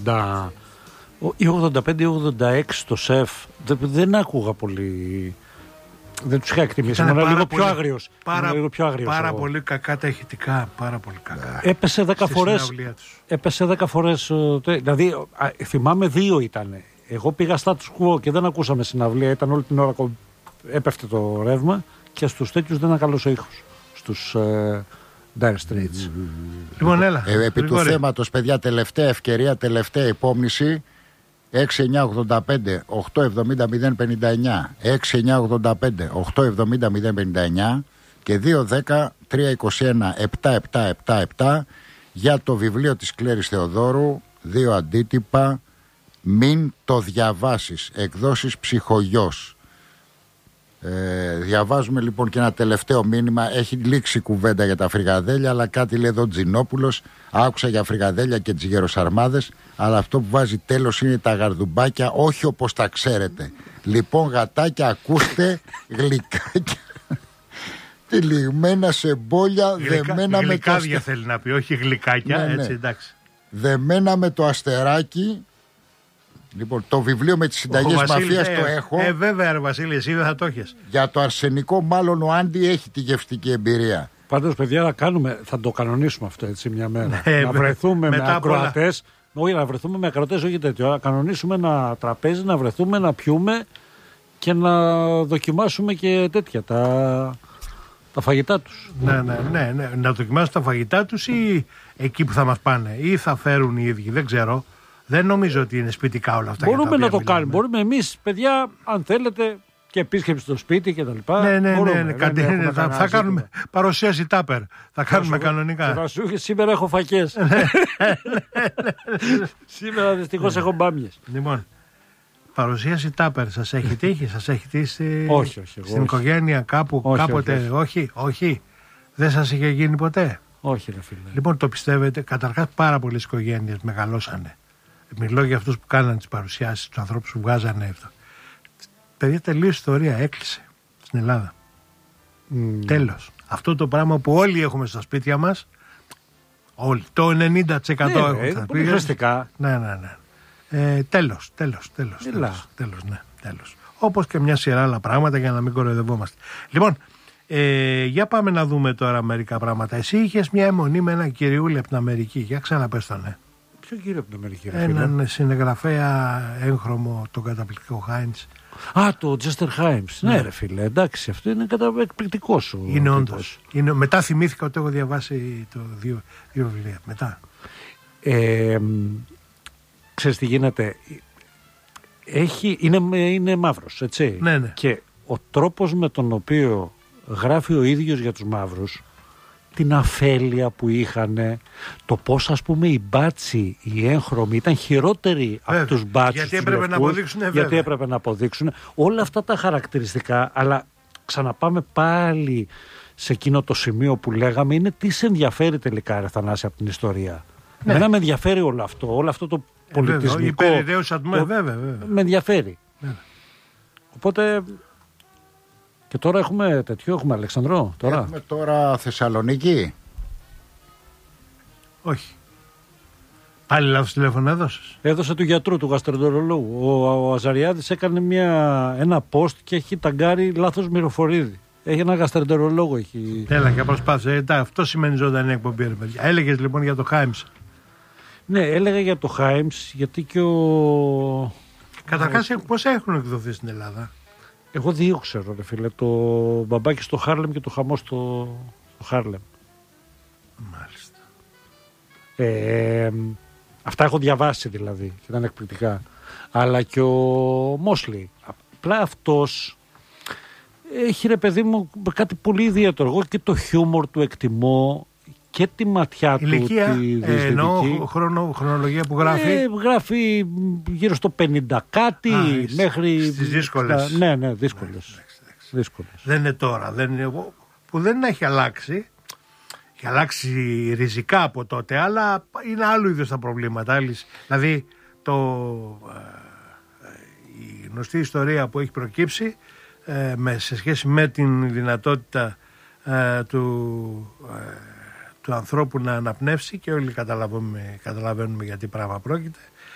ή 85 ή 86 στο ΣΕΦ δεν άκουγα πολύ. Δεν τους είχα εκτιμήσει. Ήμουν λίγο πιο άγριος. Πάρα πολύ κακά τα ηχητικά. Πάρα πολύ κακά. Έπεσε 10 φορές. Δηλαδή θυμάμαι 2 ήταν. Εγώ πήγα status quo και δεν ακούσαμε συναυλία. Ήταν όλη την ώρα έπεφτε το ρεύμα και στους τέτοιους δεν ήταν καλός ο ήχος. Στους Dire Straits. Λοιπόν, έλα. Επί του θέματος, παιδιά, τελευταία ευκαιρία, τελευταία υπόμνηση. 6985 870 059 6985 870 059 και 210 321 777 για το βιβλίο της Κλέρης Θεοδόρου, 2 αντίτυπα. Μην το διαβάσεις, εκδόσεις Ψυχογιός. Διαβάζουμε λοιπόν και ένα τελευταίο μήνυμα. Έχει λήξει κουβέντα για τα φρυγαδέλια, αλλά κάτι λέει εδώ Τζινόπουλος. Άκουσα για φρυγαδέλια και τζιγεροσαρμάδες, αλλά αυτό που βάζει τέλος είναι τα γαρδουμπάκια, όχι όπως τα ξέρετε. Λοιπόν, γατάκια, ακούστε, γλυκάκια τυλιγμένα σε μπόλια, δεμένα με το γλυκάδια θέλει να πει, όχι γλυκάκια, ναι, έτσι, εντάξει. Δεμένα με το αστεράκι. Λοιπόν, το βιβλίο με τις συνταγές μαφίας το έχω. Βέβαια, ρε Βασίλη, εσύ δεν θα το έχεις. Για το αρσενικό, μάλλον ο Άντι έχει τη γευστική εμπειρία. Πάντως, παιδιά, θα το κανονίσουμε αυτό έτσι μια μέρα. Να βρεθούμε με ακροατές. Όχι, να βρεθούμε με ακροατές, όχι τέτοιο. Να κανονίσουμε ένα τραπέζι, να βρεθούμε, να πιούμε και να δοκιμάσουμε και τέτοια τα φαγητά τους. Ναι. Να δοκιμάσουμε τα φαγητά τους ή εκεί που θα μας πάνε, ή θα φέρουν οι ίδιοι, δεν ξέρω. Δεν νομίζω ότι είναι σπιτικά όλα αυτά. Μπορούμε να το κάνουμε. Μπορούμε εμείς, παιδιά, αν θέλετε, και επίσκεψη στο σπίτι και τα λοιπά. Ναι. Θα κάνουμε παρουσίαση τάπερ. Θα κάνουμε κανονικά. Σήμερα έχω φακές. Σήμερα δυστυχώς έχω μπάμιες. Λοιπόν, παρουσίαση τάπερ. Σας έχει τύχει, σας έχει τύχει όχι, στην οικογένεια κάπου, κάποτε? Όχι. Δεν σας είχε γίνει ποτέ? Όχι, ρε φίλε. Λοιπόν, το πιστεύετε? Καταρχάς, πάρα πολλές οικογένειες μεγαλώσανε. Μιλώ για αυτούς που κάνανε τις παρουσιάσεις, τους ανθρώπους που βγάζανε αυτό. Παιδιά, τελείως ιστορία, έκλεισε στην Ελλάδα. Τέλος. Αυτό το πράγμα που όλοι έχουμε στα σπίτια μας, όλοι, το 90% έχουν στα σπίτια. Ναι. Τέλος. Όπως και μια σειρά άλλα πράγματα, για να μην κοροϊδευόμαστε. Λοιπόν, για πάμε να δούμε τώρα μερικά πράγματα. Εσύ είχες μια αιμονή με ένα κυριούλη από την Αμερική. Για ξαναπες τον, Ποιο κύριο από την Αμερική? Έναν συγγραφέα έγχρωμο, τον καταπληκτικό Χάιντς. Το Τζέστερ Χάιμς. Ναι, ρε φίλε, εντάξει, αυτό είναι εκπληκτικό σου. Είναι όντως. Μετά θυμήθηκα ότι έχω διαβάσει δύο βιβλία. Μετά. Ξέρεις τι γίνεται? Είναι μαύρος, έτσι. Ναι. Και ο τρόπος με τον οποίο γράφει ο ίδιος για τους μαύρους, την αφέλεια που είχαν, το πώς ας πούμε οι μπάτσοι, οι έγχρωμοι ήταν χειρότεροι από τους μπάτσους. Γιατί έπρεπε να αποδείξουν όλα αυτά τα χαρακτηριστικά. Αλλά ξαναπάμε πάλι σε εκείνο το σημείο που λέγαμε, είναι τι σε ενδιαφέρει τελικά, ρε Θανάση, από την ιστορία. Ναι. Εμένα με ενδιαφέρει όλο αυτό το πολιτισμικό. Βέβαια. Με ενδιαφέρει. Οπότε... Και τώρα έχουμε Αλεξανδρό. Έχουμε τώρα Θεσσαλονίκη. Όχι. Πάλι λάθος τηλέφωνο έδωσες? Έδωσε του γιατρού, του γαστρεντερολόγου. Ο Αζαριάδης έκανε ένα post και έχει ταγκάρει λάθος μυροφορίδι. Έχει ένα γαστρεντερολόγο. Έλα και προσπάθησε. Αυτό σημαίνει ζωντανή εκπομπή. Έλεγες λοιπόν για το Χάιμς. Ναι, έλεγα για το Χάιμς, γιατί και ο... Καταρχάς πόσα έχουν εκδοθεί στην Ελλάδα? Εγώ 2 ξέρω, ρε φίλε. Το μπαμπάκι στο Χάρλεμ και το χαμό στο Χάρλεμ. Μάλιστα. Αυτά έχω διαβάσει δηλαδή και ήταν εκπληκτικά. Αλλά και ο Μόσλι. Απλά αυτός έχει, ρε παιδί μου, κάτι πολύ ιδιαίτερο. Εγώ και το χιούμορ του εκτιμώ και τη ματιά ηλικία, του. Εννοώ χρονολογία που γράφει. Γράφει γύρω στο 50 κάτι μέχρι. Στις δύσκολες. Ναι, δύσκολες. Δεν είναι τώρα. Που δεν έχει αλλάξει. Έχει αλλάξει ριζικά από τότε, αλλά είναι άλλου είδους τα προβλήματα. Δηλαδή, η γνωστή ιστορία που έχει προκύψει σε σχέση με την δυνατότητα του ανθρώπου να αναπνεύσει, και όλοι καταλαβαίνουμε για τι πράγμα πρόκειται,